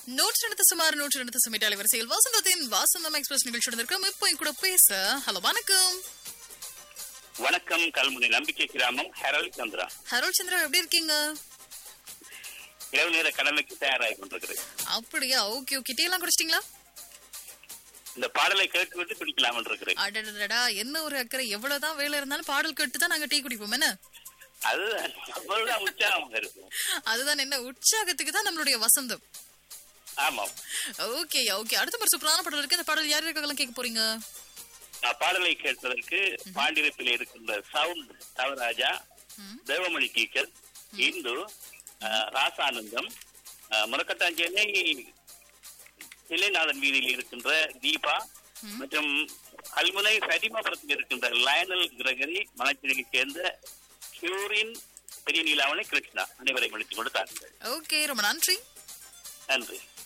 சுமார் 102 சுமிட்டாலி வரிசையில் வசந்தத்தின் வாசந்தம் எக்ஸ்பிரஸ் நிகழ்ச்சியுடன் இருக்கிறோம். இப்போ என் கூட பேச ஹலோ வணக்கம். வணக்கம். கல்முனை நம்பிக்கை கிராமம் ஹெரல் சந்திரா. ஹரோல் சந்திரா எப்படி இருக்கீங்க? இரவு நேர கடலுக்கு தயாராகி கொண்டிருக்கிறேன். அப்படியா? Okay okay. டீ எல்லாம் குடிச்சிட்டீங்களா? இந்த பாடலை கேட்டு விட்டு குடிக்கலாம் இருக்கிறேன். அடடடா, என்ன ஒரு அக்கறை! எவ்வளவுதான் வேலை இருந்தாலும் பாடல் கேட்டு தான் நாங்க டீ குடிப்போம். என்ன அதுதான் அவ்வளவுதான் உற்சாகமாக இருக்கும். அதுதான் என்ன உற்சாகத்துக்கு தான் நம்மளுடைய வசந்தம். ஆமாம். Okay okay. அடுத்த ஒரு சூப்பரான பாடல் இருக்கு. அந்த பாடல் யார் யாருக்கெல்லாம் கேட்க போறீங்க? பாடலை கேட்பதற்கு பாண்டியத்தில் இருக்கின்ற சவுண்ட் தவராஜா, தேவமணி டீச்சர், இந்து, ராசானந்தம், முரக்கட்டாஞ்சேனை சிலைநாதன் வீதியில் இருக்கின்ற தீபா மற்றும் கல்முனை சரிமாபுரத்தில் இருக்கின்ற லயனல் கிரகரி, மனச்சிறையை சேர்ந்த ஹியூரின், பெரிய நீலாவணி, கிருஷ்ணா அனைவரை முடித்துக் கொண்டு தாருங்கள். ஓகே, ரொம்ப நன்றி. நன்றி.